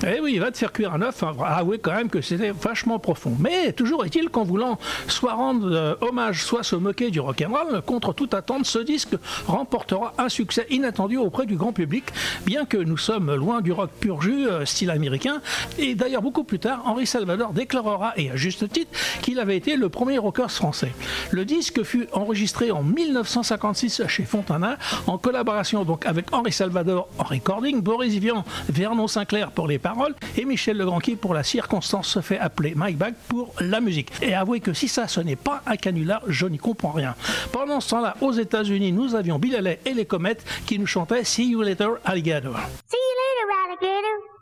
Eh oui, il va te faire cuire un œuf, hein. Avouez quand même que c'était vachement profond. Mais toujours est-il qu'en voulant soit rendre hommage, soit se moquer du rock'n'roll, contre toute attente, ce disque remportera un succès inattendu auprès du grand public, bien que nous sommes loin du rock pur jus, style américain. Et d'ailleurs, beaucoup plus tard, Henri Salvador déclarera, et à juste titre, qu'il avait été le premier rocker français. Le disque fut enregistré en 1956 chez Fontana, en collaboration donc avec Henri Salvador en recording, Boris Vian, Vernon Sinclair pour les paroles, et Michel Legrand qui, pour la circonstance, se fait appeler Mike Bagg pour la musique. Et avouez que si ça, ce n'est pas un canular, je n'y comprends rien. Pendant ce temps-là, aux États-Unis, nous avions Bill Haley et les Comètes qui nous chantaient See You Later, Alligator. See you later, alligator.